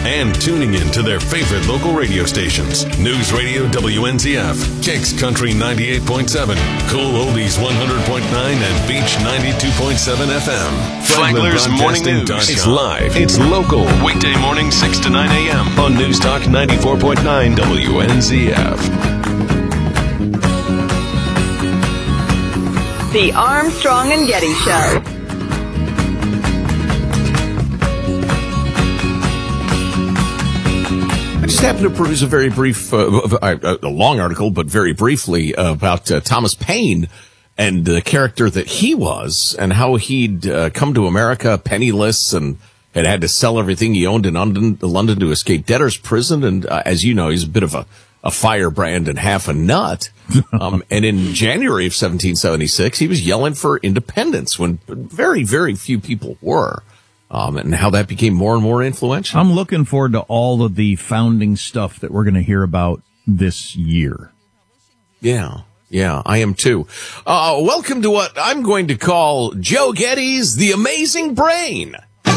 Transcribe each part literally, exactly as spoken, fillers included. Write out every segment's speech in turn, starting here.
and tuning in to their favorite local radio stations. News Radio W N Z F, Kicks Country ninety-eight point seven, Cool Oldies one hundred point nine, and Beach ninety-two point seven F M. Flagler's Morning News. It's live. It's local. Weekday morning six to nine a.m. on News Talk ninety-four point nine W N Z F. The Armstrong and Getty Show. I just happened to produce a very brief, uh, a long article, but very briefly uh, about uh, Thomas Paine and the character that he was and how he'd uh, come to America penniless and had had to sell everything he owned in London, London to escape debtor's prison. And uh, as you know, he's a bit of a, a firebrand and half a nut. Um, and in January of seventeen seventy-six, he was yelling for independence when very, very few people were. Um, and how that became more and more influential. I'm looking forward to all of the founding stuff that we're going to hear about this year. Yeah, yeah, I am too. Uh, welcome to what I'm going to call Joe Getty's The Amazing Brain.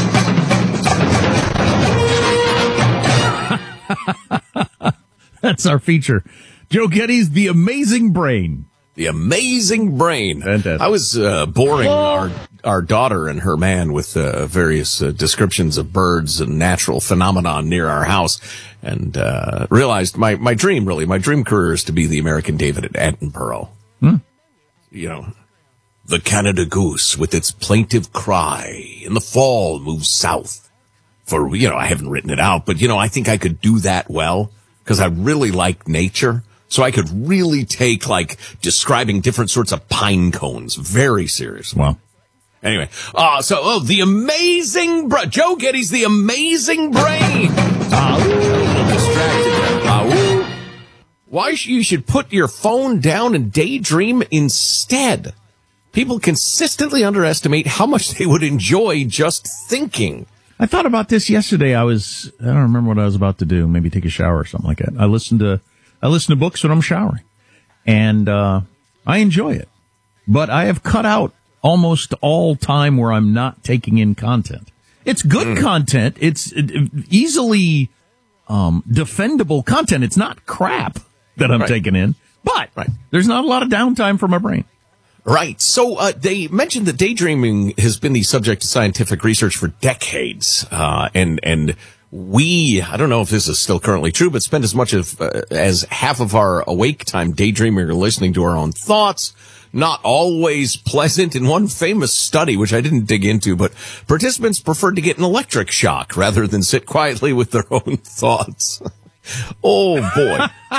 That's our feature. Joe Getty's The Amazing Brain. The Amazing Brain. Fantastic. I was uh, boring our our daughter and her man with uh, various uh, descriptions of birds and natural phenomenon near our house, and uh, realized my, my dream, really, my dream career is to be the American David Attenborough. Hmm. You know, the Canada goose with its plaintive cry in the fall moves south. For, you know, I haven't written it out, but, you know, I think I could do that well because I really like nature. So I could really take, like, describing different sorts of pine cones very seriously. Wow. Anyway, uh, so, oh, the amazing, bra- Joe Getty's The Amazing Brain. Ah, ooh, a little distracted there. Ah, ooh. Why sh- you should put your phone down and daydream instead. People consistently underestimate how much they would enjoy just thinking. I thought about this yesterday. I was, I don't remember what I was about to do. Maybe take a shower or something like that. I listened to, I listen to books when I'm showering, and uh, I enjoy it. But I have cut out almost all time where I'm not taking in content. It's good mm. content. It's easily um, defendable content. It's not crap that I'm right. taking in, but right. there's not a lot of downtime for my brain. Right. So uh, they mentioned that daydreaming has been the subject of scientific research for decades, uh, and and. We, I don't know if this is still currently true, but spend as much of, uh, as half of our awake time daydreaming or listening to our own thoughts. Not always pleasant. In one famous study, which I didn't dig into, but participants preferred to get an electric shock rather than sit quietly with their own thoughts. Oh, boy.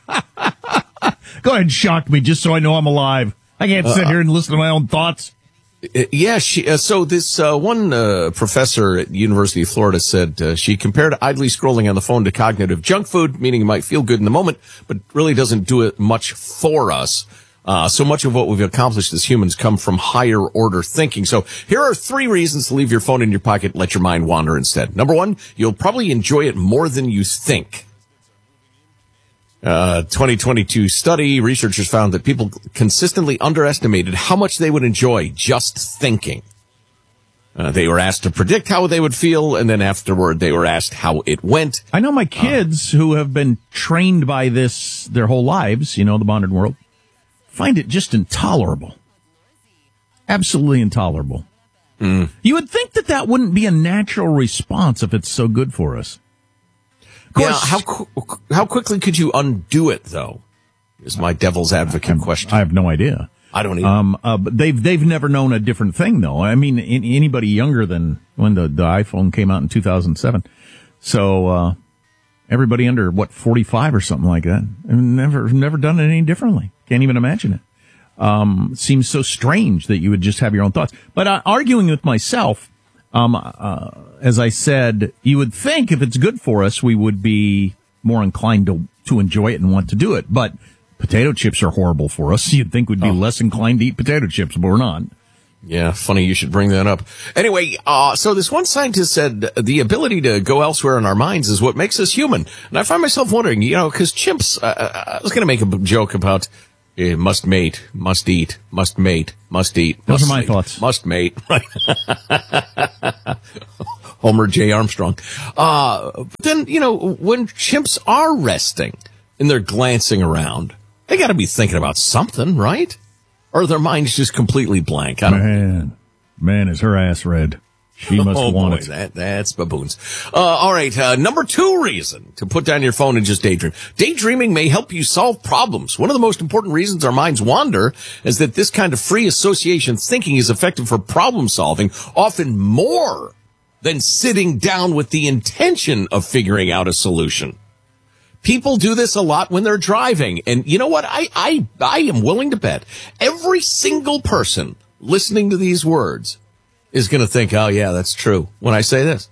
Go ahead and shock me just so I know I'm alive. I can't sit uh, here and listen to my own thoughts. Yeah, she, uh, so this uh, one uh, professor at the University of Florida said uh, she compared idly scrolling on the phone to cognitive junk food, meaning it might feel good in the moment, but really doesn't do it much for us. Uh, so much of what we've accomplished as humans come from higher order thinking. So here are three reasons to leave your phone in your pocket and let your mind wander instead. Number one, you'll probably enjoy it more than you think. Uh, twenty twenty-two study, researchers found that people consistently underestimated how much they would enjoy just thinking. Uh, they were asked to predict how they would feel, and then afterward they were asked how it went. I know my kids uh, who have been trained by this their whole lives, you know, the modern world, find it just intolerable. Absolutely intolerable. Mm. You would think that that wouldn't be a natural response if it's so good for us. Yeah, how qu- how quickly could you undo it, though? Is my devil's advocate I, question. I have no idea. I don't either. Um, uh, but they've they've never known a different thing, though. I mean, in, anybody younger than when the, the iPhone came out in two thousand seven. So uh, everybody under what forty-five or something like that, never never done it any differently. Can't even imagine it. Um, seems so strange that you would just have your own thoughts. But uh, arguing with myself. Um, uh, as I said, you would think if it's good for us, we would be more inclined to, to enjoy it and want to do it. But potato chips are horrible for us. You'd think we'd be oh. less inclined to eat potato chips, but we're not. Yeah, funny you should bring that up. Anyway, uh, so this one scientist said the ability to go elsewhere in our minds is what makes us human. And I find myself wondering, you know, because chimps, uh, I was going to make a joke about Uh, must mate, must eat, must mate, must eat. Those must are my mate, thoughts. Must mate. Right. Homer J. Armstrong. Uh, but then, you know, when chimps are resting and they're glancing around, they got to be thinking about something, right? Or their mind's just completely blank. I don't Man, man, is her ass red. She must oh, want boy, it. That, that's baboons. Uh, all right. Uh, number two reason to put down your phone and just daydream. Daydreaming may help you solve problems. One of the most important reasons our minds wander is that this kind of free association thinking is effective for problem solving, often more than sitting down with the intention of figuring out a solution. People do this a lot when they're driving. And you know what? I, I, I am willing to bet every single person listening to these words is going to think, oh, yeah, that's true when I say this.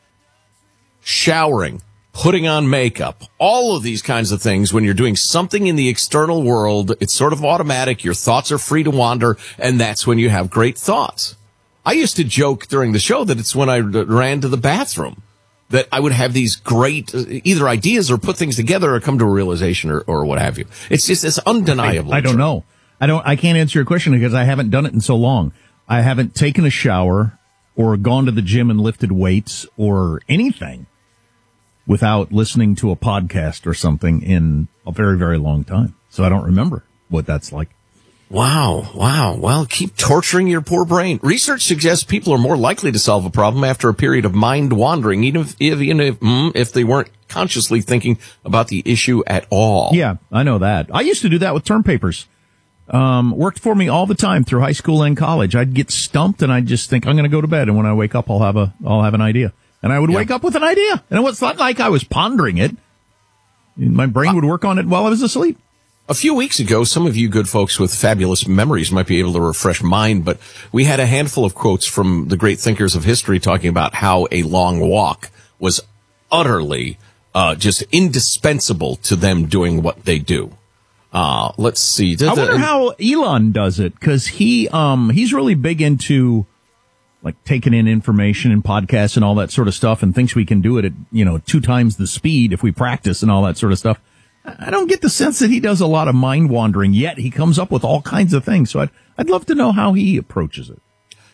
Showering, putting on makeup, all of these kinds of things, when you're doing something in the external world, it's sort of automatic. Your thoughts are free to wander, and that's when you have great thoughts. I used to joke during the show that it's when I ran to the bathroom that I would have these great either ideas or put things together or come to a realization or, or what have you. It's just it's undeniable. I, I don't know. I don't. I can't answer your question because I haven't done it in so long. I haven't taken a shower or gone to the gym and lifted weights or anything without listening to a podcast or something in a very, very long time. So I don't remember what that's like. Wow. Wow. Well, keep torturing your poor brain. Research suggests people are more likely to solve a problem after a period of mind wandering, even if, even if, if they weren't consciously thinking about the issue at all. Yeah, I know that. I used to do that with term papers. Um, worked for me all the time through high school and college. I'd get stumped and I'd just think I'm going to go to bed. And when I wake up, I'll have a, I'll have an idea. And I would yeah. wake up with an idea. And it was not like I was pondering it. My brain would work on it while I was asleep. A few weeks ago, some of you good folks with fabulous memories might be able to refresh mine, but we had a handful of quotes from the great thinkers of history talking about how a long walk was utterly, uh, just indispensable to them doing what they do. Uh, let's see. I wonder how Elon does it, because he, um, he's really big into, like, taking in information and podcasts and all that sort of stuff and thinks we can do it at, you know, two times the speed if we practice and all that sort of stuff. I don't get the sense that he does a lot of mind wandering, yet he comes up with all kinds of things. So I'd, I'd love to know how he approaches it.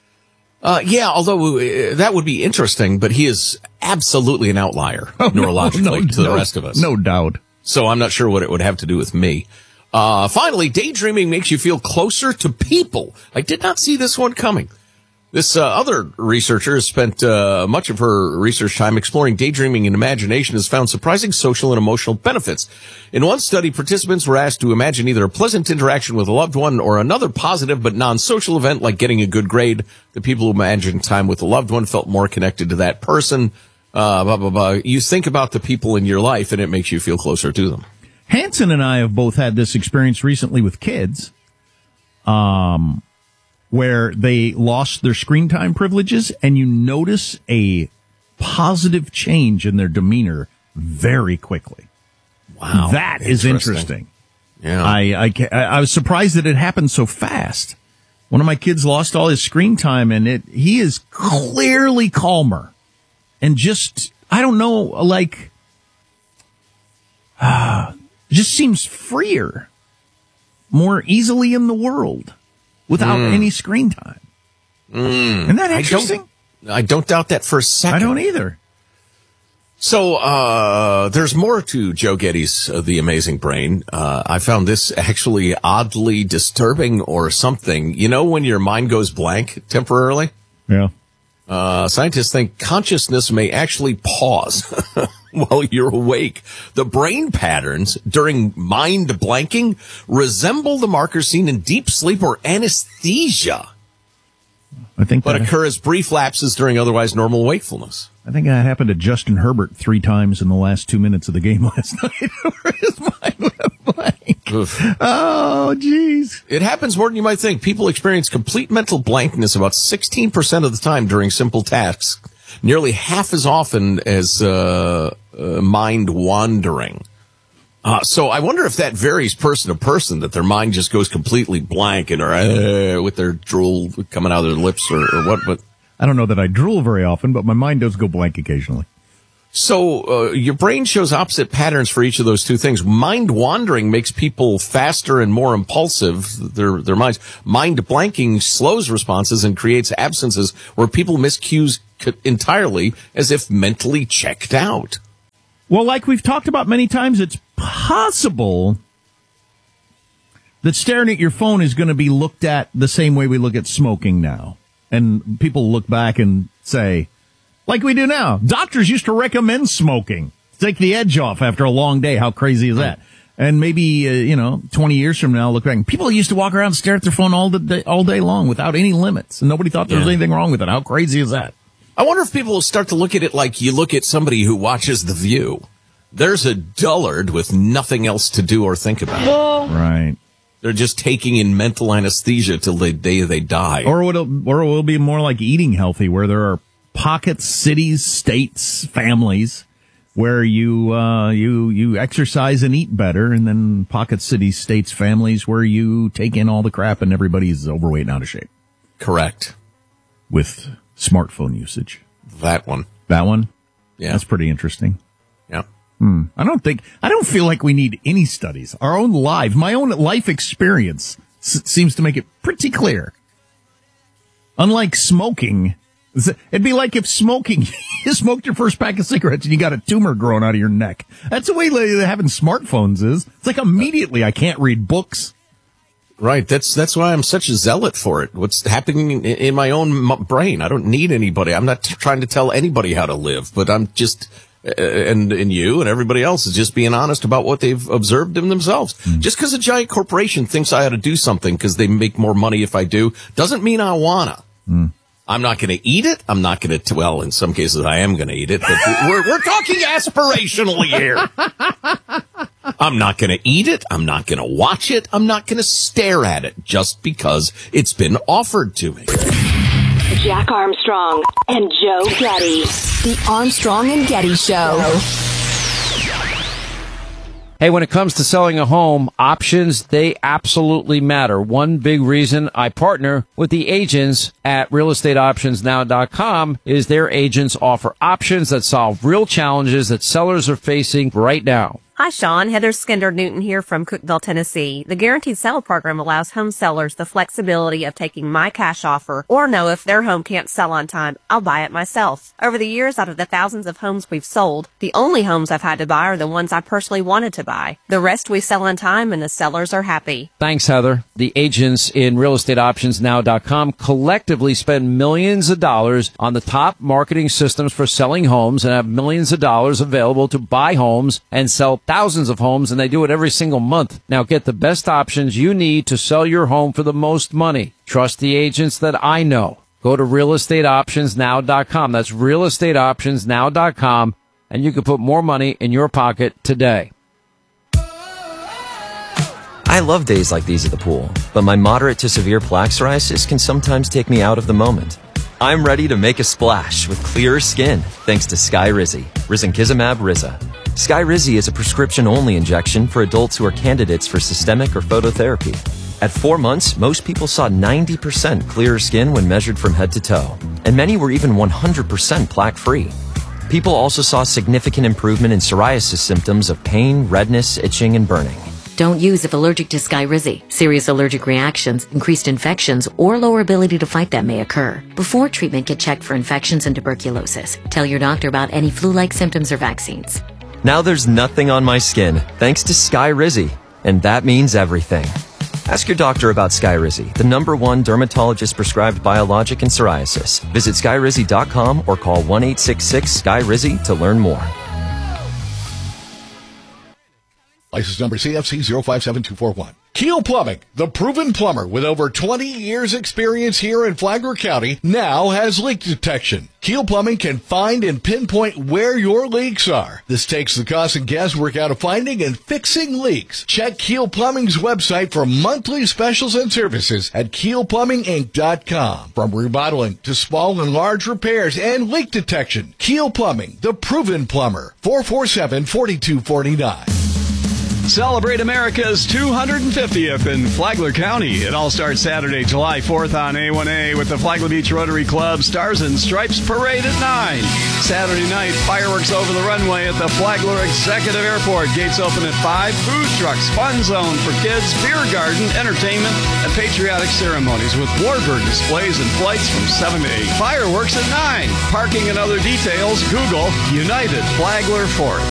Uh, yeah, although uh, that would be interesting, but he is absolutely an outlier oh, neurologically no, no, to the no, rest of us. No doubt. So I'm not sure what it would have to do with me. Uh, finally, daydreaming makes you feel closer to people. I did not see this one coming. This uh, other researcher has spent uh, much of her research time exploring daydreaming and imagination, has found surprising social and emotional benefits. In one study, participants were asked to imagine either a pleasant interaction with a loved one or another positive but non-social event like getting a good grade. The people who imagined time with a loved one felt more connected to that person. Uh, blah, blah, blah. You think about the people in your life and it makes you feel closer to them. Hanson and I have both had this experience recently with kids. Um... where they lost their screen time privileges, and you notice a positive change in their demeanor very quickly. Wow. That is interesting. Yeah. I, I, I was surprised that it happened so fast. One of my kids lost all his screen time, and it he is clearly calmer. And just, I don't know, like, uh, just seems freer, more easily in the world. Without mm. any screen time. Mm. Isn't that interesting? I don't, I don't doubt that for a second. I don't either. So, uh, there's more to Joe Getty's uh, The Amazing Brain. Uh, I found this actually oddly disturbing or something. You know when your mind goes blank temporarily? Yeah. Uh, scientists think consciousness may actually pause while you're awake. The brain patterns during mind blanking resemble the markers seen in deep sleep or anesthesia, I think, but that, occur as brief lapses during otherwise normal wakefulness. I think that happened to Justin Herbert three times in the last two minutes of the game last night, where his mind went blank. Oof. Oh, jeez. It happens more than you might think. People experience complete mental blankness about sixteen percent of the time during simple tasks, nearly half as often as uh, uh mind wandering. Uh, so I wonder if that varies person to person, that their mind just goes completely blank and are uh, with their drool coming out of their lips or, or what. But I don't know that I drool very often, but my mind does go blank occasionally. So uh, your brain shows opposite patterns for each of those two things. Mind wandering makes people faster and more impulsive, their their minds. Mind blanking slows responses and creates absences where people miss cues entirely, as if mentally checked out. Well, like we've talked about many times, it's possible that staring at your phone is going to be looked at the same way we look at smoking now. And people look back and say, like we do now, doctors used to recommend smoking. Take the edge off after a long day. How crazy is that? And maybe, uh, you know, twenty years from now, look back, and people used to walk around and stare at their phone all, the day, all day long without any limits. And nobody thought there was yeah. anything wrong with it. How crazy is that? I wonder if people will start to look at it like you look at somebody who watches The View. There's a dullard with nothing else to do or think about. Well, right. They're just taking in mental anesthesia till the day they die. Or it'll, or it will be more like eating healthy, where there are pockets, cities, states, families where you uh, you you exercise and eat better, and then pockets, cities, states, families where you take in all the crap and everybody's overweight and out of shape. Correct. With smartphone usage. That one. That one? Yeah. That's pretty interesting. Yeah. Hmm. I don't think, I don't feel like we need any studies. Our own life, my own life experience s- seems to make it pretty clear. Unlike smoking, it'd be like if smoking, you smoked your first pack of cigarettes and you got a tumor growing out of your neck. That's the way having smartphones is. It's like immediately I can't read books. Right. That's that's why I'm such a zealot for it. What's happening in, in my own m- brain? I don't need anybody. I'm not t- trying to tell anybody how to live, but I'm just, uh, and and you and everybody else is just being honest about what they've observed in themselves. Mm. Just because a giant corporation thinks I ought to do something because they make more money if I do, doesn't mean I wanna. Mm. I'm not going to eat it. I'm not going to, well, in some cases I am going to eat it, but we're, we're talking aspirationally here. I'm not going to eat it. I'm not going to watch it. I'm not going to stare at it just because it's been offered to me. Jack Armstrong and Joe Getty. The Armstrong and Getty Show. Hey, when it comes to selling a home, options, they absolutely matter. One big reason I partner with the agents at real estate options now dot com is their agents offer options that solve real challenges that sellers are facing right now. Hi, Sean. Heather Skinder-Newton here from Cookeville, Tennessee. The Guaranteed Sale program allows home sellers the flexibility of taking my cash offer or know if their home can't sell on time, I'll buy it myself. Over the years, out of the thousands of homes we've sold, the only homes I've had to buy are the ones I personally wanted to buy. The rest we sell on time and the sellers are happy. Thanks, Heather. The agents in real estate options now dot com collectively spend millions of dollars on the top marketing systems for selling homes and have millions of dollars available to buy homes and sell thousands of homes, and they do it every single month. Now get the best options you need to sell your home for the most money. Trust the agents that I know. Go to real estate options now dot com. That's real estate options now dot com, and you can put more money in your pocket today. I love days like these at the pool, but my moderate to severe plaque psoriasis can sometimes take me out of the moment. I'm ready to make a splash with clearer skin thanks to Skyrizi, Risankizumab Riza. Skyrizi is a prescription-only injection for adults who are candidates for systemic or phototherapy. At four months, most people saw ninety percent clearer skin when measured from head to toe, and many were even one hundred percent plaque-free. People also saw significant improvement in psoriasis symptoms of pain, redness, itching, and burning. Don't use if allergic to Skyrizi. Serious allergic reactions, increased infections, or lower ability to fight them may occur. Before treatment, get checked for infections and tuberculosis. Tell your doctor about any flu-like symptoms or vaccines. Now there's nothing on my skin, thanks to Skyrizi, and that means everything. Ask your doctor about Skyrizi, the number one dermatologist-prescribed biologic in psoriasis. Visit Skyrizi dot com or call one eight six six S K Y R I Z Y to learn more. License number C F C zero five seven two four one. Keel Plumbing, the proven plumber with over twenty years experience here in Flagler County, now has leak detection. Keel Plumbing can find and pinpoint where your leaks are. This takes the cost and guesswork out of finding and fixing leaks. Check Keel Plumbing's website for monthly specials and services at keel plumbing inc dot com. From remodeling to small and large repairs and leak detection, Keel Plumbing, the proven plumber, four four seven, four two four nine. Celebrate America's two hundred fiftieth in Flagler County. It all starts Saturday, July fourth on A one A with the Flagler Beach Rotary Club Stars and Stripes Parade at nine. Saturday night, fireworks over the runway at the Flagler Executive Airport. Gates open at five. Food trucks, fun zone for kids, beer garden, entertainment, and patriotic ceremonies with warbird displays and flights from seven to eight. Fireworks at nine. Parking and other details, Google United Flagler Fourth.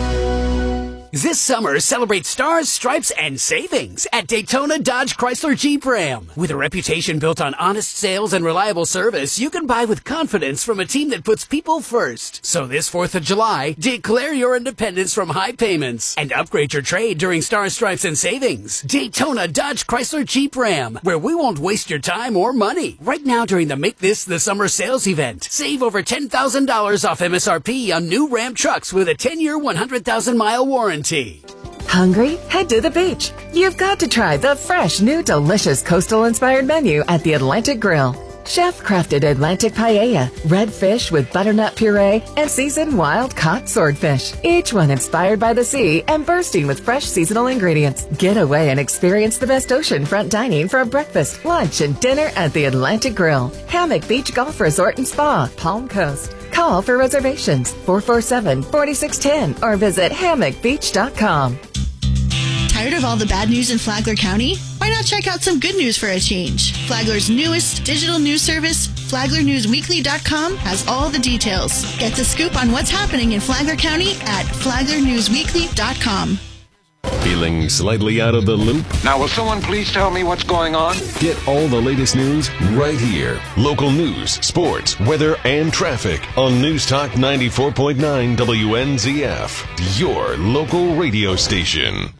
This summer, celebrate stars, stripes, and savings at Daytona Dodge Chrysler Jeep Ram. With a reputation built on honest sales and reliable service, you can buy with confidence from a team that puts people first. So this fourth of July, declare your independence from high payments and upgrade your trade during stars, stripes, and savings. Daytona Dodge Chrysler Jeep Ram, where we won't waste your time or money. Right now during the Make This the Summer sales event, save over ten thousand dollars off M S R P on new Ram trucks with a ten-year, one hundred thousand mile warranty. Hungry? Head to the beach. You've got to try the fresh, new, delicious coastal-inspired menu at the Atlantic Grill. Chef-crafted Atlantic paella, red fish with butternut puree, and seasoned wild-caught swordfish. Each one inspired by the sea and bursting with fresh seasonal ingredients. Get away and experience the best oceanfront dining for breakfast, lunch, and dinner at the Atlantic Grill. Hammock Beach Golf Resort and Spa, Palm Coast. Call for reservations, four four seven, four six one zero, or visit hammock beach dot com. Tired of all the bad news in Flagler County? Why not check out some good news for a change? Flagler's newest digital news service, Flagler News Weekly dot com, has all the details. Get the scoop on what's happening in Flagler County at Flagler News Weekly dot com. Feeling slightly out of the loop? Now, will someone please tell me what's going on? Get all the latest news right here. Local news, sports, weather, and traffic on News Talk ninety-four point nine W N Z F, your local radio station.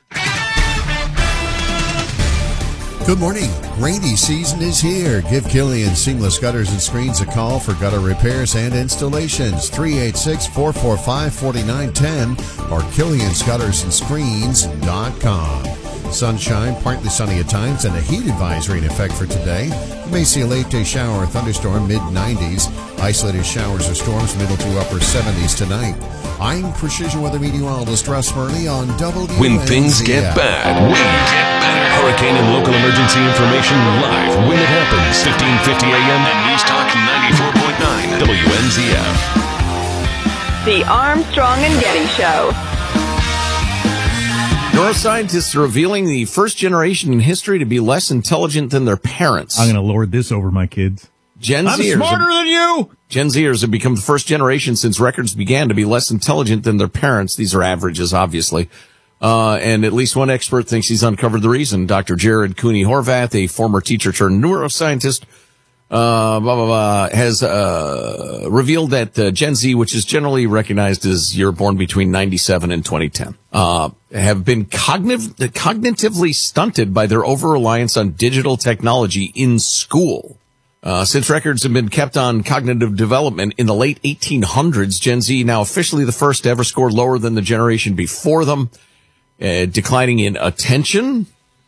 Good morning. Rainy season is here. Give Killian Seamless Gutters and Screens a call for gutter repairs and installations. three eight six, four four five, four nine one zero or Killian's Gutters and Screens dot com. Sunshine, partly sunny at times, and a heat advisory in effect for today. You may see a late-day shower or thunderstorm, mid nineties. Isolated showers or storms, middle to upper seventies tonight. I'm Precision Weather Meteorologist Russ Murley on W N Z F. When things get bad, when get bad. Hurricane and local emergency information live when it happens. fifteen fifty a m at News Talk ninety-four point nine W N Z F. The Armstrong and Getty Show. Neuroscientists are revealing the first generation in history to be less intelligent than their parents. I'm going to lord this over my kids. Gen I'm Zers smarter have, than you! Gen Zers have become the first generation since records began to be less intelligent than their parents. These are averages, obviously. Uh, and at least one expert thinks he's uncovered the reason. Doctor Jared Cooney Horvath, a former teacher turned neuroscientist, uh, blah, blah, blah, has, uh, revealed that uh, Gen Z, which is generally recognized as you're born between ninety-seven and twenty ten, uh, have been cognitive, cognitively stunted by their over-reliance on digital technology in school. Uh, since records have been kept on cognitive development in the late eighteen hundreds, Gen Z now officially the first to ever score lower than the generation before them, uh, declining in attention,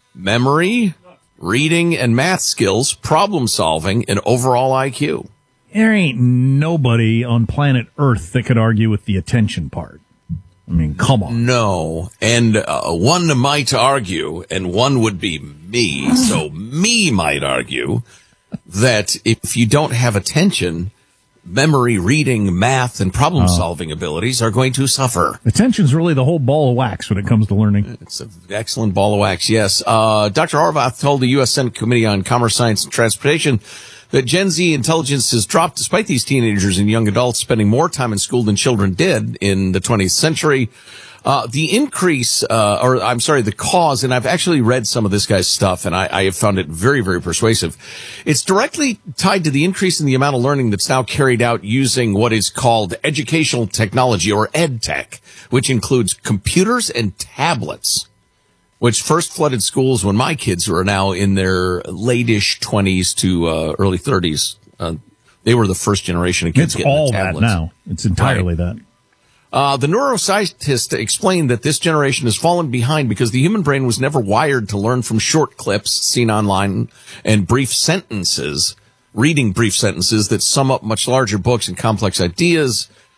memory, reading and math skills, problem solving, and overall I Q. There ain't nobody on planet Earth that could argue with the attention part. I mean, come on. No. And uh, one might argue, and one would be me, so me might argue, that if you don't have attention, memory, reading, math, and problem-solving oh. abilities are going to suffer. Attention's really the whole ball of wax when it comes to learning. It's an excellent ball of wax, yes. Uh, Doctor Horvath told the U S Senate Committee on Commerce, Science, and Transportation that Gen Z intelligence has dropped despite these teenagers and young adults spending more time in school than children did in the twentieth century. Uh, the increase, uh, or I'm sorry, the cause, and I've actually read some of this guy's stuff, and I, I have found it very, very persuasive. It's directly tied to the increase in the amount of learning that's now carried out using what is called educational technology, or EdTech, which includes computers and tablets, which first flooded schools when my kids were now in their late-ish twenties to uh, early thirties. Uh, they were the first generation of kids it's getting all the tablets. That now. It's entirely right. that. Uh, the neuroscientist explained that this generation has fallen behind because the human brain was never wired to learn from short clips seen online and brief sentences, reading brief sentences that sum up much larger books and complex ideas.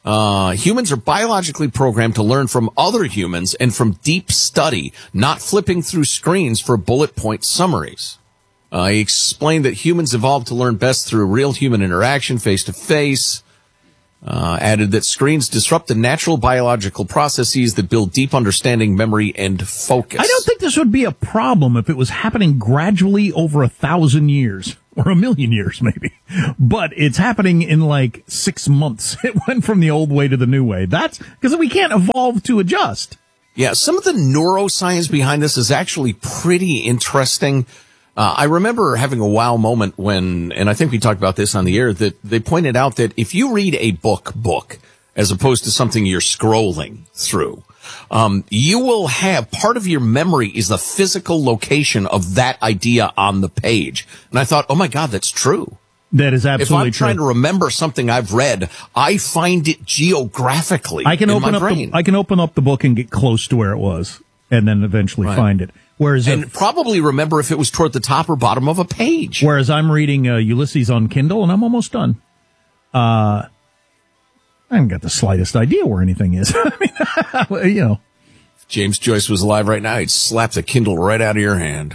Uh, humans are biologically programmed to learn from other humans and from deep study, not flipping through screens for bullet point summaries. Uh, he explained that humans evolved to learn best through real human interaction, face to face. Uh, added that screens disrupt the natural biological processes that build deep understanding, memory, and focus. I don't think this would be a problem if it was happening gradually over a thousand years or a million years, maybe. But it's happening in like six months. It went from the old way to the new way. That's because we can't evolve to adjust. Yeah, some of the neuroscience behind this is actually pretty interesting. Uh, I remember having a wow moment when, and I think we talked about this on the air, that they pointed out that if you read a book book, as opposed to something you're scrolling through, um, you will have part of your memory is the physical location of that idea on the page. And I thought, oh my God, that's true. That is absolutely true. If I'm trying true. to remember something I've read, I find it geographically I can in open my up brain. The, I can open up the book and get close to where it was and then eventually Right. find it. Whereas and if, probably remember if it was toward the top or bottom of a page. Whereas I'm reading uh, Ulysses on Kindle, and I'm almost done. Uh, I haven't got the slightest idea where anything is. I mean, you know. If James Joyce was alive right now, he'd slap the Kindle right out of your hand.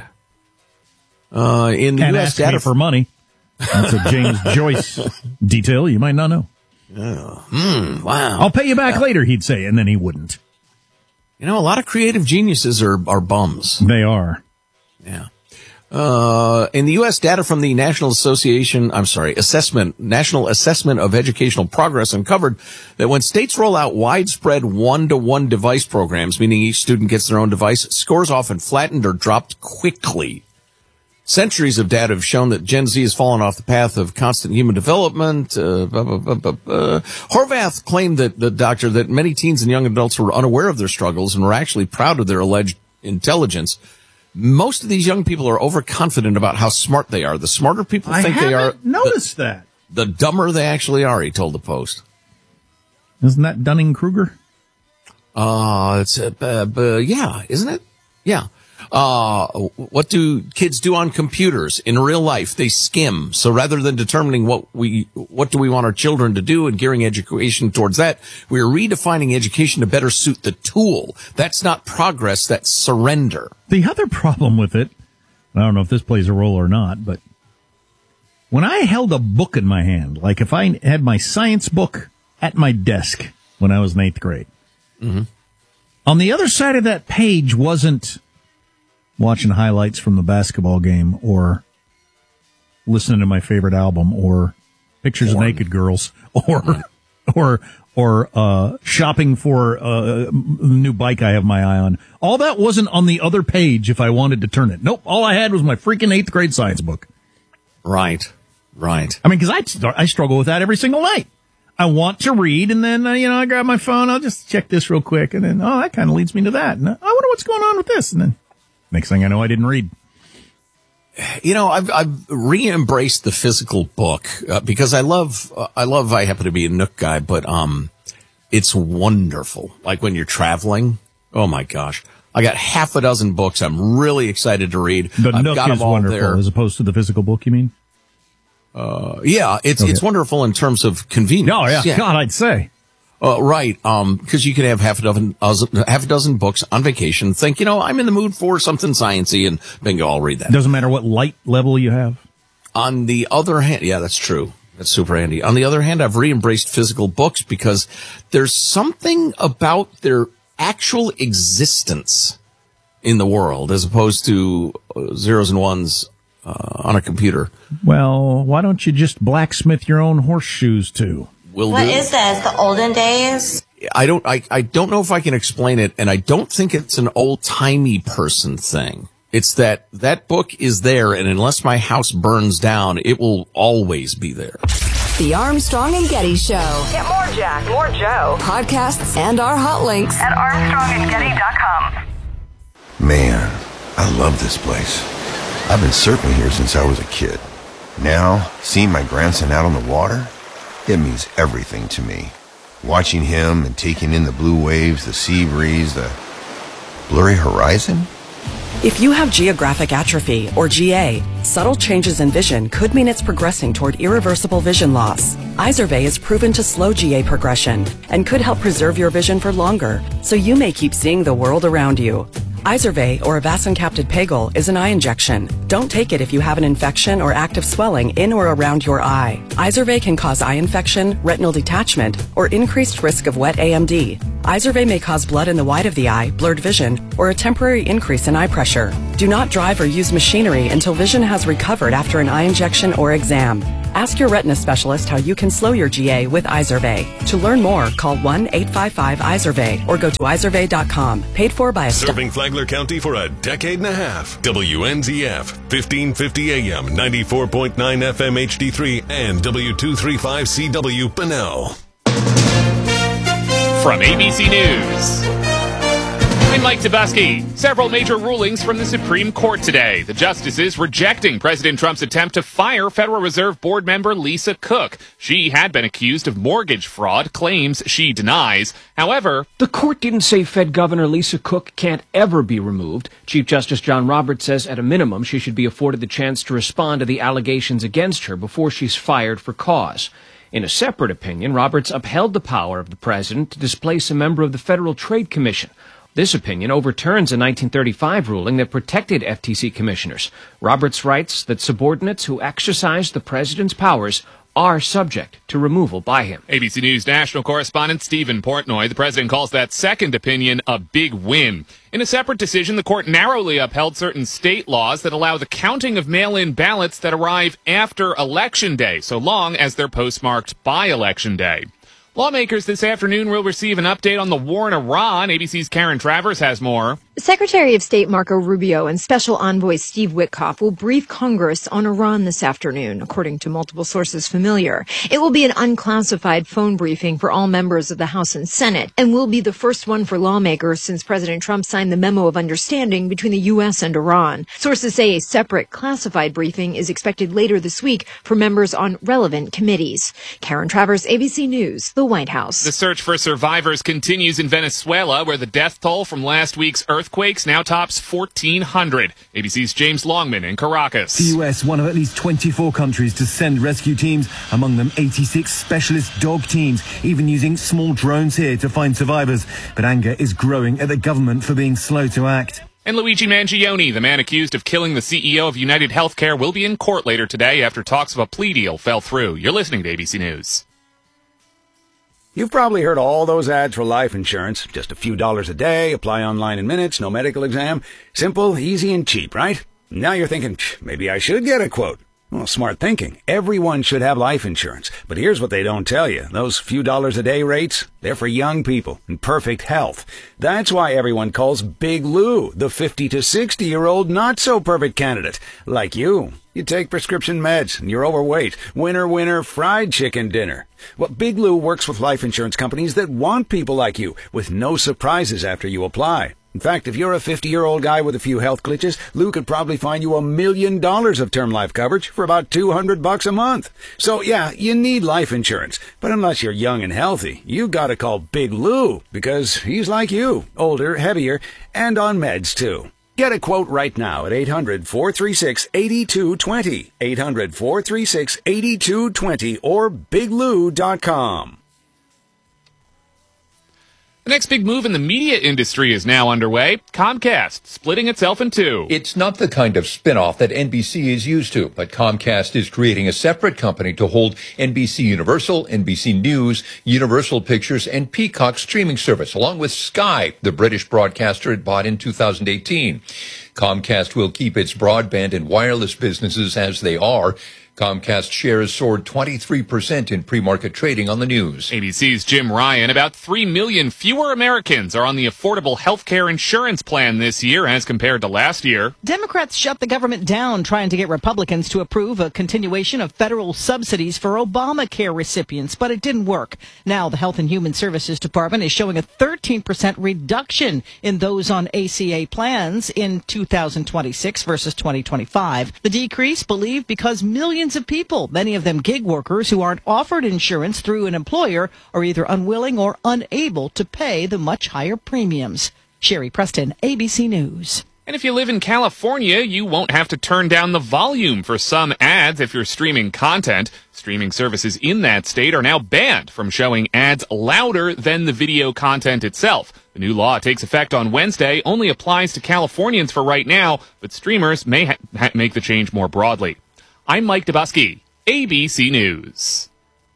Uh, in the and U S ask data me for money. That's a James Joyce detail you might not know. Oh, hmm, wow. I'll pay you back later, he'd say, and then he wouldn't. You know, a lot of creative geniuses are, are bums. They are. Yeah. Uh, in the U S data from the National Association, I'm sorry, Assessment, National Assessment of Educational Progress uncovered that when states roll out widespread one-to-one device programs, meaning each student gets their own device, scores often flattened or dropped quickly. Centuries of data have shown that Gen Z has fallen off the path of constant human development. Uh, blah, blah, blah, blah, blah. Horvath claimed that the doctor that many teens and young adults were unaware of their struggles and were actually proud of their alleged intelligence. Most of these young people are overconfident about how smart they are. The smarter people I think they are, haven't noticed the, that. The dumber they actually are, he told the Post. Isn't that Dunning-Kruger? Uh, it's, uh, uh, yeah, isn't it? Yeah. Uh, what do kids do on computers in real life? They skim. So rather than determining what we, what do we want our children to do and gearing education towards that, we're redefining education to better suit the tool. That's not progress. That's surrender. The other problem with it, I don't know if this plays a role or not, but when I held a book in my hand, like if I had my science book at my desk when I was in eighth grade, mm-hmm. on the other side of that page wasn't watching highlights from the basketball game or listening to my favorite album or pictures Porn. of naked girls or or or uh shopping for uh, a new bike I have my eye on. All that wasn't on the other page if I wanted to turn it. Nope, all I had was my freaking eighth grade science book. Right, right. I mean, because I, I struggle with that every single night. I want to read, and then, uh, you know, I grab my phone, I'll just check this real quick, and then, oh, that kind of leads me to that. And I wonder what's going on with this, and then next thing I know, I didn't read. You know, I've, I've re-embraced the physical book uh, because I love, uh, I love, I happen to be a Nook guy, but, um, it's wonderful. Like when you're traveling. Oh my gosh. I got half a dozen books I'm really excited to read. The I've Nook got is them all wonderful there. as opposed to the physical book, you mean? Uh, yeah, it's, Okay. it's wonderful in terms of convenience. Oh, yeah. yeah. God, I'd say. Uh, right, um, because you could have half a dozen, uh, half a dozen books on vacation. Think, you know, I'm in the mood for something sciencey, and bingo, I'll read that. Doesn't matter what light level you have. On the other hand, yeah, that's true. That's super handy. On the other hand, I've re-embraced physical books because there's something about their actual existence in the world as opposed to uh, zeros and ones uh, on a computer. Well, why don't you just blacksmith your own horseshoes too? Will What do. is this? The olden days? I don't, I, I don't know if I can explain it, and I don't think it's an old-timey person thing. It's that that book is there, and unless my house burns down, it will always be there. The Armstrong and Getty Show. Get more Jack, more Joe. Podcasts and our hot links At armstrong and getty dot com. Man, I love this place. I've been surfing here since I was a kid. Now, seeing my grandson out on the water, it means everything to me. Watching him and taking in the blue waves, the sea breeze, the blurry horizon. If you have geographic atrophy, or G A, subtle changes in vision could mean it's progressing toward irreversible vision loss. Izervay is proven to slow G A progression and could help preserve your vision for longer, so you may keep seeing the world around you. Izervay, or avacincaptad pegol, is an eye injection. Don't take it if you have an infection or active swelling in or around your eye. Izervay can cause eye infection, retinal detachment, or increased risk of wet A M D. Izervay may cause blood in the white of the eye, blurred vision, or a temporary increase in eye pressure. Do not drive or use machinery until vision has recovered after an eye injection or exam. Ask your retina specialist how you can slow your G A with Izervay. To learn more, call one eight five five Izervay or go to izervay dot com. Paid for by a Serving Flagler County for a decade and a half. W N Z F, fifteen fifty A M, ninety-four point nine F M H D three, and W two thirty-five C W Bunnell. From A B C News, I'm Mike Tobuski. Several major rulings from the Supreme Court today. The justices rejecting President Trump's attempt to fire Federal Reserve Board member Lisa Cook. She had been accused of mortgage fraud, claims she denies. However, the court didn't say Fed Governor Lisa Cook can't ever be removed. Chief Justice John Roberts says at a minimum she should be afforded the chance to respond to the allegations against her before she's fired for cause. In a separate opinion, Roberts upheld the power of the president to displace a member of the Federal Trade Commission. This opinion overturns a nineteen thirty-five ruling that protected F T C commissioners. Roberts writes that subordinates who exercise the president's powers are subject to removal by him. A B C News national correspondent Stephen Portnoy, the president calls that second opinion a big win. In a separate decision, the court narrowly upheld certain state laws that allow the counting of mail-in ballots that arrive after Election Day, so long as they're postmarked by Election Day. Lawmakers this afternoon will receive an update on the war in Iran. A B C's Karen Travers has more. Secretary of State Marco Rubio and Special Envoy Steve Witkoff will brief Congress on Iran this afternoon, according to multiple sources familiar. It will be an unclassified phone briefing for all members of the House and Senate, and will be the first one for lawmakers since President Trump signed the memo of understanding between the U S and Iran. Sources say a separate classified briefing is expected later this week for members on relevant committees. Karen Travers, A B C News, the White House. The search for survivors continues in Venezuela, where the death toll from last week's earthquakes now tops fourteen hundred. A B C's James Longman in Caracas. The U S, one of at least twenty-four countries to send rescue teams, among them eighty-six specialist dog teams, even using small drones here to find survivors. But anger is growing at the government for being slow to act. And Luigi Mangione, the man accused of killing the C E O of United Healthcare, will be in court later today after talks of a plea deal fell through. You're listening to A B C News. You've probably heard all those ads for life insurance. Just a few dollars a day, apply online in minutes, no medical exam. Simple, easy, and cheap, right? Now you're thinking, maybe I should get a quote. Well, smart thinking. Everyone should have life insurance. But here's what they don't tell you. Those few dollars a day rates, they're for young people in perfect health. That's why everyone calls Big Lou the fifty to sixty-year-old not-so-perfect candidate. Like you. You take prescription meds and you're overweight. Winner, winner, fried chicken dinner. Well, Big Lou works with life insurance companies that want people like you, with no surprises after you apply. In fact, if you're a fifty-year-old guy with a few health glitches, Lou could probably find you a million dollars of term life coverage for about two hundred bucks a month. So yeah, you need life insurance. But unless you're young and healthy, you gotta call Big Lou, because he's like you, older, heavier, and on meds too. Get a quote right now at eight hundred, four three six, eight two two zero, eight hundred, four three six, eight two two zero, or big lou dot com. The next big move in the media industry is now underway. Comcast splitting itself in two. It's not the kind of spin-off that N B C is used to, but Comcast is creating a separate company to hold N B C Universal, N B C News, Universal Pictures, and Peacock streaming service, along with Sky, the British broadcaster it bought in two thousand eighteen. Comcast will keep its broadband and wireless businesses as they are. Comcast shares soared twenty-three percent in pre-market trading on the news. A B C's Jim Ryan. About three million fewer Americans are on the Affordable Health Care Insurance Plan this year as compared to last year. Democrats shut the government down trying to get Republicans to approve a continuation of federal subsidies for Obamacare recipients, but it didn't work. Now the Health and Human Services Department is showing a thirteen percent reduction in those on A C A plans in two thousand twenty-six versus twenty twenty-five. The decrease believed because millions of people, many of them gig workers who aren't offered insurance through an employer, are either unwilling or unable to pay the much higher premiums. Sherry Preston, A B C News. And if you live in California, you won't have to turn down the volume for some ads if you're streaming content. Streaming services in that state are now banned from showing ads louder than the video content itself. The new law takes effect on Wednesday, only applies to Californians for right now, but streamers may ha- ha- make the change more broadly. I'm Mike Dubusky, A B C News.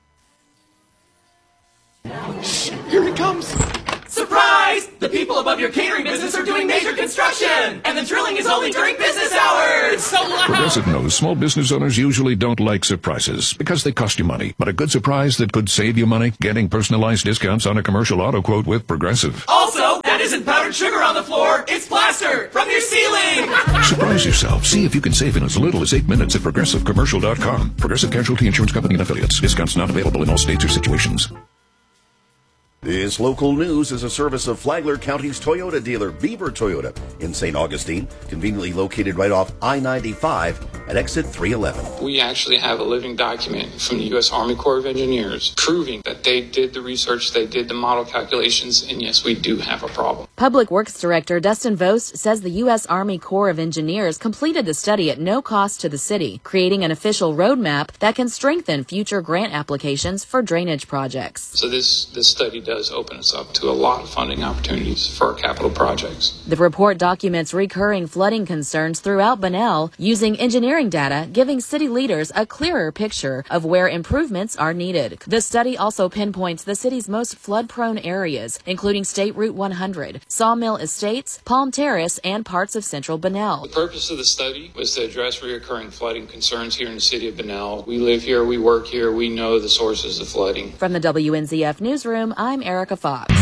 Shh, here it comes. Surprise! The people above your catering business are doing major construction, and the drilling is only during business hours. It's so loud. Progressive knows small business owners usually don't like surprises because they cost you money. But a good surprise that could save you money? Getting personalized discounts on a commercial auto quote with Progressive. Also, that isn't powdered sugar on the floor. It's plaster from your ceiling. Surprise yourself. See if you can save in as little as eight minutes at progressive commercial dot com. Progressive Casualty Insurance Company and Affiliates. Discounts not available in all states or situations. This local news is a service of Flagler County's Toyota dealer, Beaver Toyota, in Saint Augustine, conveniently located right off I ninety-five at exit three eleven. We actually have a living document from the U S Army Corps of Engineers proving that they did the research, they did the model calculations, and yes, we do have a problem. Public Works Director Dustin Vost says the U S Army Corps of Engineers completed the study at no cost to the city, creating an official roadmap that can strengthen future grant applications for drainage projects. So this, this study does does open us up to a lot of funding opportunities for our capital projects. The report documents recurring flooding concerns throughout Bunnell, using engineering data, giving city leaders a clearer picture of where improvements are needed. The study also pinpoints the city's most flood-prone areas, including State Route one hundred, Sawmill Estates, Palm Terrace, and parts of central Bunnell. The purpose of the study was to address recurring flooding concerns here in the city of Bunnell. We live here, we work here, we know the sources of flooding. From the W N Z F Newsroom, I'm Erica Fox.